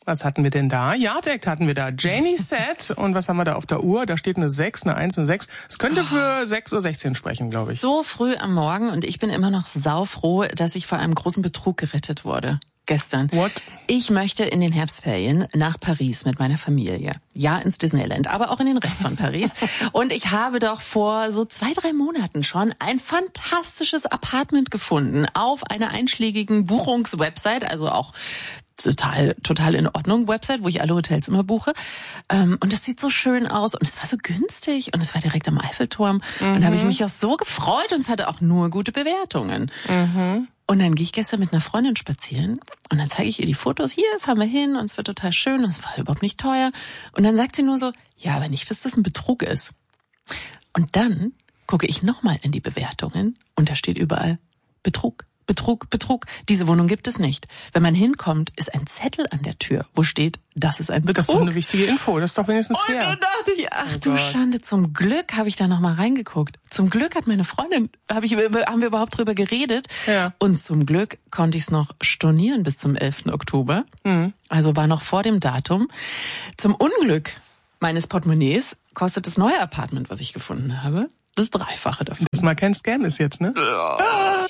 Was hatten wir denn da? Yard Act hatten wir da. Janie Said. Und was haben wir da auf der Uhr? Da steht eine 6, eine 1, eine 6. Es könnte für 6:16 Uhr sprechen, glaube ich. So früh am Morgen und ich bin immer noch saufroh, dass ich vor einem großen Betrug gerettet wurde. Gestern. What? Ich möchte in den Herbstferien nach Paris mit meiner Familie. Ja, ins Disneyland, aber auch in den Rest von Paris. Und ich habe doch vor so 2-3 Monaten schon ein fantastisches Apartment gefunden auf einer einschlägigen Buchungswebsite, also auch total in Ordnung Website, wo ich alle Hotels immer buche. Und es sieht so schön aus und es war so günstig und es war direkt am Eiffelturm. Und da habe ich mich auch so gefreut und es hatte auch nur gute Bewertungen. Und dann gehe ich gestern mit einer Freundin spazieren und dann zeige ich ihr die Fotos. Hier, fahren wir hin und es wird total schön und es war überhaupt nicht teuer. Und dann sagt sie nur so, ja, aber nicht, dass das ein Betrug ist. Und dann gucke ich nochmal in die Bewertungen und da steht überall Betrug. Betrug, Betrug. Diese Wohnung gibt es nicht. Wenn man hinkommt, ist ein Zettel an der Tür, wo steht, das ist ein Betrug. Das ist doch eine wichtige Info. Das ist doch wenigstens fair. Und dann dachte ich, ach du Schande, zum Glück habe ich da nochmal reingeguckt. Zum Glück hat meine Freundin, haben wir überhaupt drüber geredet. Ja. Und zum Glück konnte ich es noch stornieren bis zum 11. Oktober. Also war noch vor dem Datum. Zum Unglück meines Portemonnaies kostet das neue Apartment, was ich gefunden habe, das Dreifache davon. Das mal kein Scam ist jetzt, ne? Ja.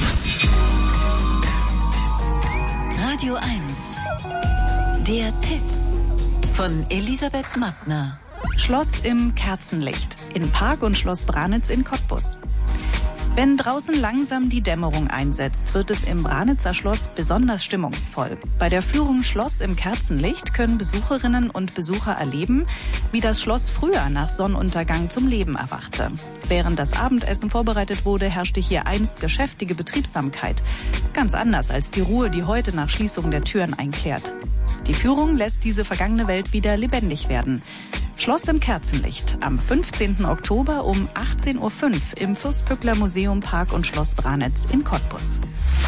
Radio 1. Der Tipp von Elisabeth Mattner. Schloss im Kerzenlicht in Park und Schloss Branitz in Cottbus. Wenn draußen langsam die Dämmerung einsetzt, wird es im Branitzer Schloss besonders stimmungsvoll. Bei der Führung Schloss im Kerzenlicht können Besucherinnen und Besucher erleben, wie das Schloss früher nach Sonnenuntergang zum Leben erwachte. Während das Abendessen vorbereitet wurde, herrschte hier einst geschäftige Betriebsamkeit. Ganz anders als die Ruhe, die heute nach Schließung der Türen einkehrt. Die Führung lässt diese vergangene Welt wieder lebendig werden. Schloss im Kerzenlicht am 15. Oktober um 18:05 Uhr im Fürstpückler Museum Park und Schloss Branitz in Cottbus.